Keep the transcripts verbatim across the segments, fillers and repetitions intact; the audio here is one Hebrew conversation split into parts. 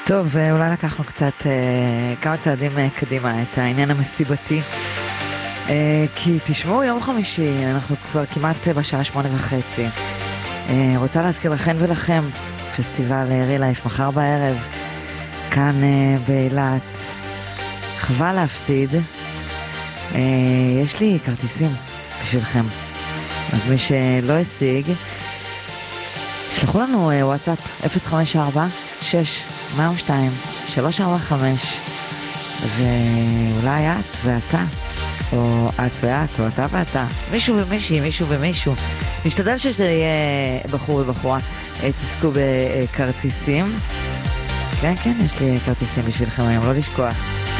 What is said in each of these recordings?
טוב, אולי לקחנו קצת, כמה צעדים קדימה את העניין המסיבתי. כי תשמעו, יום חמישי, אנחנו כבר כמעט בשעה שמונה וחצי. רוצה להזכיר לכן ולכם, פסטיבל רי לייף מחר בערב, כאן באילת. חבל להפסיד. יש לי כרטיסים בשבילכם. אז מי שלא השיג, שלחו לנו וואטסאפ אפס חמש ארבע שש מאה ושתיים שלוש ארבע חמש, ואולי את ואתה, או את ואת, או אתה ואתה, מישהו ומישהי, מישהו ומישהו. נשתדל שזה יהיה בחור ובחורה, תזכו בכרטיסים. כן, כן, יש לי כרטיסים בשבילכם היום, לא לשכוח.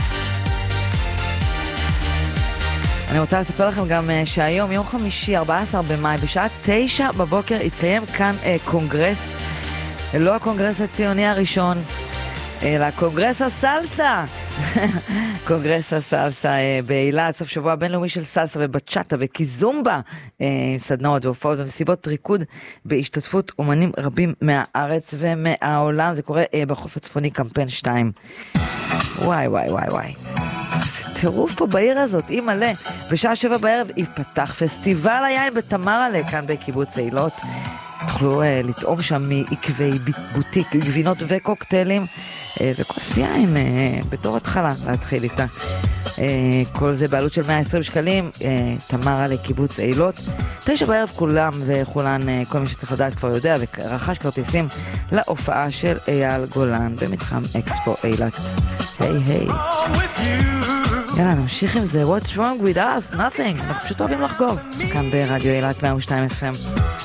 אני רוצה לספר לכם גם שהיום, יום חמישי, ארבעה עשר במאי, בשעה תשע בבוקר, התקיים כאן קונגרס, לא הקונגרס הציוני הראשון, אלא קונגרס הסלסה. קונגרס הסלסה באילת, סוף שבוע בינלאומי של סלסה ובצ'אטה וקיזומבה, סדנאות והופעות ומסיבות ריקוד בהשתתפות אומנים רבים מהארץ ומהעולם. זה קורה בחוף הצפוני, קמפיין שתיים. וואי וואי וואי וואי, זה טירוף פה בעיר הזאת, אי מלא. בשעה שבע בערב ייפתח פסטיבל היין בתמרלה, כאן בקיבוץ אילות. תוכלו uh, לטעום שם מעקבי בוטיק, גבינות וקוקטיילים, uh, וכוס יין uh, בתור התחלה להתחיל איתה. Uh, כל זה בעלות של מאה ועשרים שקלים, uh, תמרה לקיבוץ אילות. תשע בערב כולם וכולן, uh, כל מי שצריך לדעת כבר יודע, ורכש כרטיסים להופעה של אייל גולן במתחם אקספו אילת. היי היי. יאללה, נמשיך עם זה. What's wrong with us? Nothing. אנחנו פשוט אוהבים לחגוג. כאן ברדיו אילת מאה ושתיים אף אם.